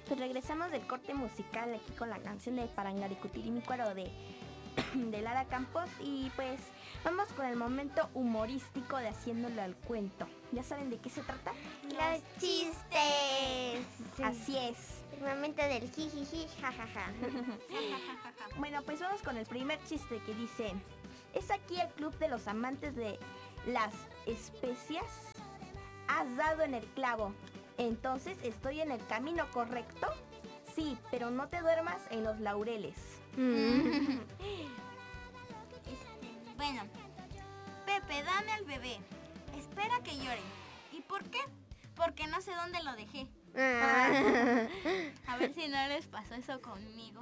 Pues regresamos del corte musical aquí con la canción de Parangaricutirimícuaro de Lara Campos. Y pues vamos con el momento humorístico de Haciéndolo al Cuento. ¿Ya saben de qué se trata? Los chistes. Así es. El momento del jijiji, jajaja. Bueno, pues vamos con el primer chiste que dice: ¿es aquí el club de los amantes de las especias? Has dado en el clavo. Entonces, ¿estoy en el camino correcto? Sí, pero no te duermas en los laureles. Bueno, Pepe, dame al bebé. Espera que llore. ¿Y por qué? Porque no sé dónde lo dejé. A ver si no les pasó eso conmigo.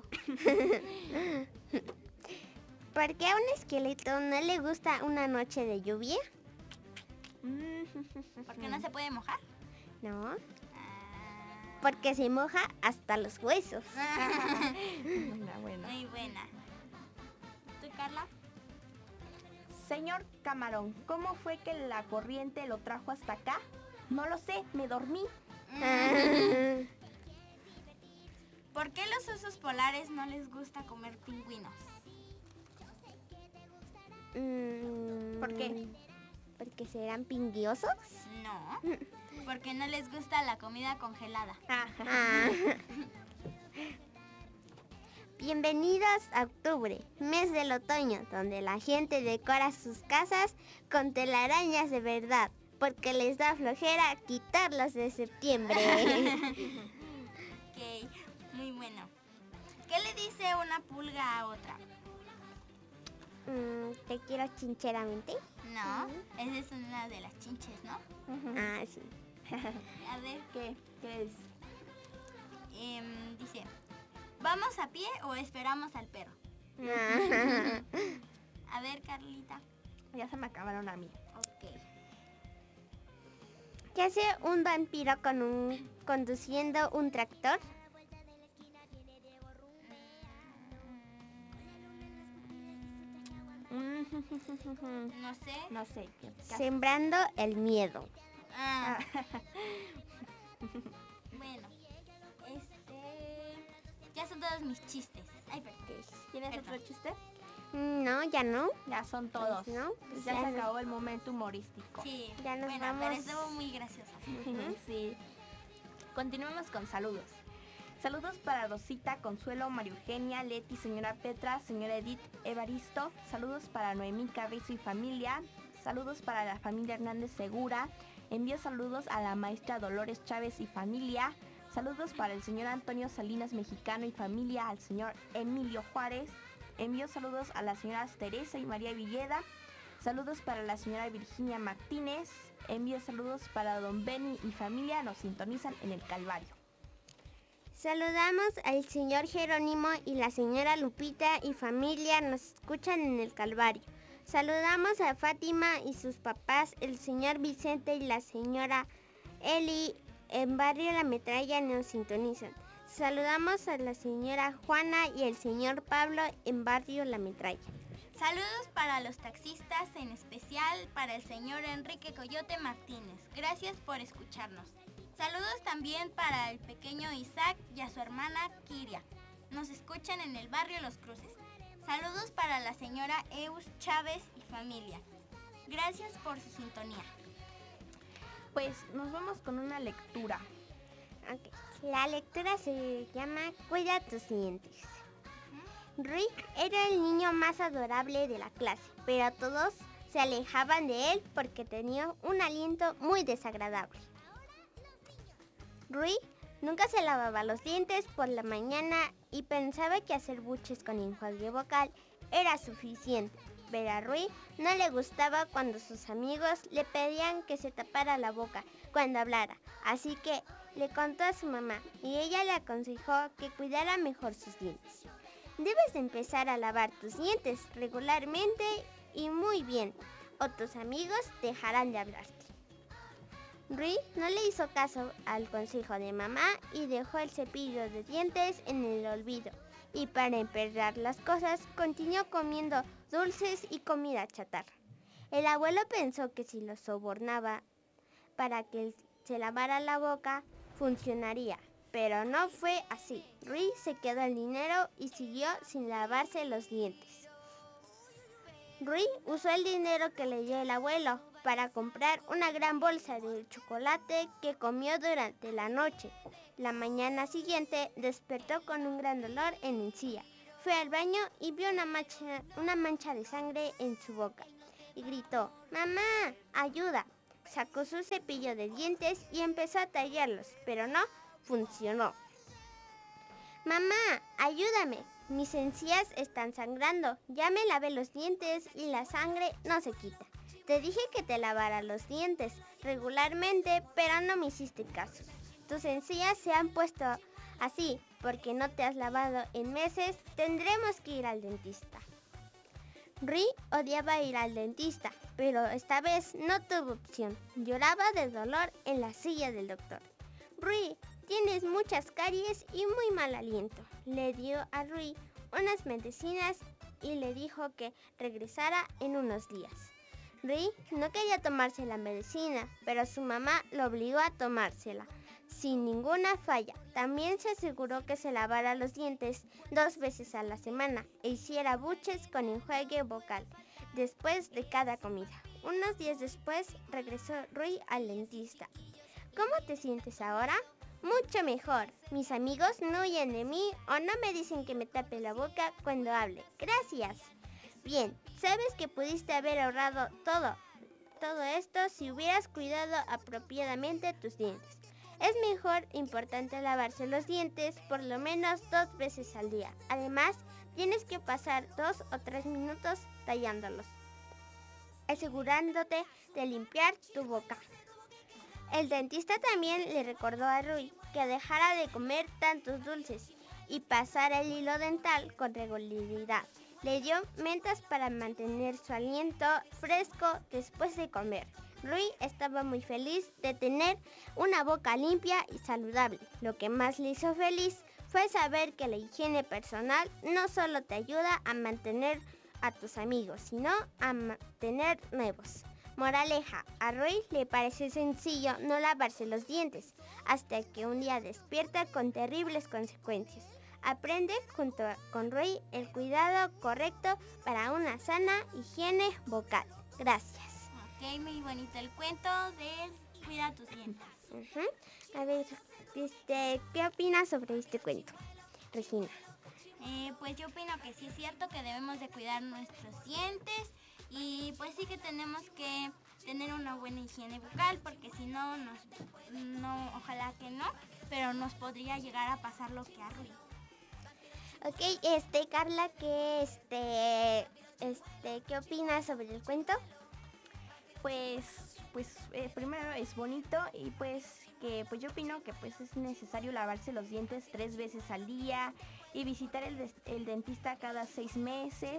¿Por qué a un esqueleto no le gusta una noche de lluvia? ¿Por qué no se puede mojar? No. Porque se moja hasta los huesos. Buena. Muy buena. ¿Tú, Carla? Señor Camarón, ¿cómo fue que la corriente lo trajo hasta acá? No lo sé, me dormí. ¿Por qué los osos polares no les gusta comer pingüinos? ¿Por qué? ¿Porque serán pinguiosos? No, porque no les gusta la comida congelada. Bienvenidos a octubre, mes del otoño, donde la gente decora sus casas con telarañas de verdad, porque les da flojera quitarlas de septiembre. Ok, muy bueno. ¿Qué le dice una pulga a otra? Te quiero chincheramente. No, esa es una de las chinches, ¿no? Sí. A ver, ¿Qué es? dice, ¿vamos a pie o esperamos al perro? A ver, Carlita. Ya se me acabaron a mí. Ok. ¿Qué hace un vampiro conduciendo un tractor? No sé. No sé. Sembrando el miedo. Bueno, ya son todos mis chistes. Ay, perdón. ¿Tienes Perdón. otro chiste? No, ya no. Ya son todos. Pues no, Pues ya ya se no. acabó el momento humorístico. Sí, Ya nos bueno, vamos. pero estuvo muy gracioso. Sí. Continuemos con saludos. Saludos para Rosita, Consuelo, María Eugenia, Leti, señora Petra, señora Edith, Evaristo. Saludos para Noemí Carrizo y familia. Saludos para la familia Hernández Segura. Envío saludos a la maestra Dolores Chávez y familia. Saludos para el señor Antonio Salinas Mexicano y familia, al señor Emilio Juárez. Envío saludos a las señoras Teresa y María Villeda. Saludos para la señora Virginia Martínez. Envío saludos para don Benny y familia. Nos sintonizan en el Calvario. Saludamos al señor Jerónimo y la señora Lupita y familia, nos escuchan en el Calvario. Saludamos a Fátima y sus papás, el señor Vicente y la señora Eli en Barrio La Metralla, nos sintonizan. Saludamos a la señora Juana y el señor Pablo en Barrio La Metralla. Saludos para los taxistas, en especial para el señor Enrique Coyote Martínez. Gracias por escucharnos. Saludos también para el pequeño Isaac y a su hermana Kiria. Nos escuchan en el barrio Los Cruces. Saludos para la señora Eus Chávez y familia. Gracias por su sintonía. Pues nos vamos con una lectura. Okay. La lectura se llama Cuida tus dientes. Rick era el niño más adorable de la clase, pero todos se alejaban de él porque tenía un aliento muy desagradable. Rick nunca se lavaba los dientes por la mañana y pensaba que hacer buches con enjuague vocal era suficiente, pero a Rick no le gustaba cuando sus amigos le pedían que se tapara la boca cuando hablara, así que le contó a su mamá y ella le aconsejó que cuidara mejor sus dientes. Debes de empezar a lavar tus dientes regularmente y muy bien, o tus amigos dejarán de hablarte. Rick no le hizo caso al consejo de mamá y dejó el cepillo de dientes en el olvido. Y para empeorar las cosas, continuó comiendo dulces y comida chatarra. El abuelo pensó que si lo sobornaba para que se lavara la boca, funcionaría. Pero no fue así. Rui se quedó el dinero y siguió sin lavarse los dientes. Rui usó el dinero que le dio el abuelo para comprar una gran bolsa de chocolate que comió durante la noche. La mañana siguiente despertó con un gran dolor en la encía. Fue al baño y vio una mancha de sangre en su boca y gritó: ¡Mamá, ayuda! Sacó su cepillo de dientes y empezó a tallarlos, pero no funcionó. ¡Mamá, ayúdame! Mis encías están sangrando. Ya me lavé los dientes y la sangre no se quita. Te dije que te lavara los dientes regularmente, pero no me hiciste caso. Tus encías se han puesto así porque no te has lavado en meses. Tendremos que ir al dentista. Rui odiaba ir al dentista, pero esta vez no tuvo opción. Lloraba de dolor en la silla del doctor. Rui, tienes muchas caries y muy mal aliento. Le dio a Rui unas medicinas y le dijo que regresara en unos días. Rui no quería tomarse la medicina, pero su mamá lo obligó a tomársela sin ninguna falla. También se aseguró que se lavara los dientes 2 veces a la semana e hiciera buches con enjuague bucal después de cada comida. Unos días después regresó Rui al dentista. ¿Cómo te sientes ahora? Mucho mejor. Mis amigos no huyen de mí o no me dicen que me tape la boca cuando hable. Gracias. Bien, sabes que pudiste haber ahorrado todo esto si hubieras cuidado apropiadamente tus dientes. Es importante lavarse los dientes por lo menos 2 veces al día. Además, tienes que pasar 2 o 3 minutos tallándolos, asegurándote de limpiar tu boca. El dentista también le recordó a Rui que dejara de comer tantos dulces y pasara el hilo dental con regularidad. Le dio mentas para mantener su aliento fresco después de comer. Rui estaba muy feliz de tener una boca limpia y saludable. Lo que más le hizo feliz fue saber que la higiene personal no solo te ayuda a mantener a tus amigos, sino a mantener nuevos. Moraleja, a Rui le parece sencillo no lavarse los dientes, hasta que un día despierta con terribles consecuencias. Aprende junto con Rui el cuidado correcto para una sana higiene vocal. Gracias. Ok, muy bonito el cuento de Cuida tus dientes. A ver, ¿qué opinas sobre este cuento, Regina? Pues yo opino que sí es cierto que debemos de cuidar nuestros dientes y pues sí que tenemos que tener una buena higiene bucal porque si no, ojalá que no, pero nos podría llegar a pasar lo que a Rui. Ok, Carla, ¿qué opinas sobre el cuento? Pues primero es bonito y pues yo opino que pues es necesario lavarse los dientes 3 veces al día y visitar el dentista cada 6 meses.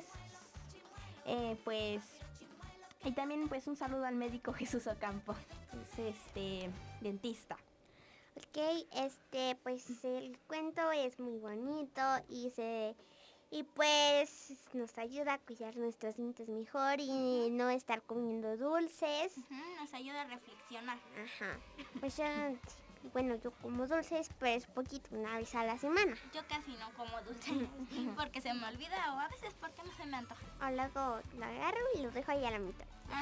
Y también pues un saludo al médico Jesús Ocampo, es dentista. Ok, pues el cuento es muy bonito y pues nos ayuda a cuidar nuestros dientes mejor y no estar comiendo dulces. Nos ayuda a reflexionar. Ajá. Pues yo como dulces pues poquito, 1 vez a la semana. Yo casi no como dulces porque se me olvida o a veces porque no se me antoja. O luego lo agarro y lo dejo ahí a la mitad.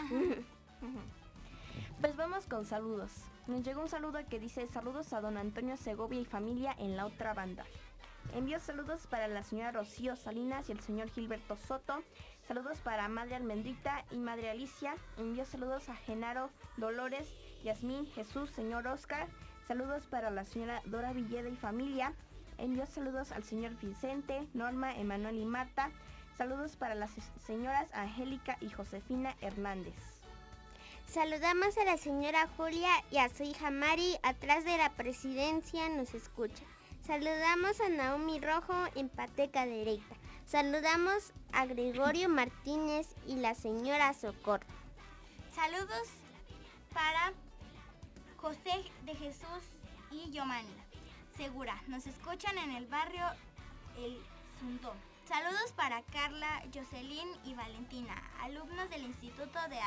Pues vamos con saludos. Nos llegó un saludo que dice: saludos a don Antonio Segovia y familia en la otra banda. Envío saludos para la señora Rocío Salinas y el señor Gilberto Soto. Saludos para Madre Almendrita y Madre Alicia. Envío saludos a Genaro, Dolores, Yasmín, Jesús, señor Oscar. Saludos para la señora Dora Villeda y familia. Envío saludos al señor Vicente, Norma, Emanuel y Marta. Saludos para las señoras Angélica y Josefina Hernández. Saludamos a la señora Julia y a su hija Mari, atrás de la presidencia nos escucha. Saludamos a Naomi Rojo en Pateca Derecha. Saludamos a Gregorio Martínez y la señora Socorro. Saludos para José de Jesús y Yomani Segura. Nos escuchan en el barrio El Sundón. Saludos para Carla, Jocelyn y Valentina, alumnos del Instituto de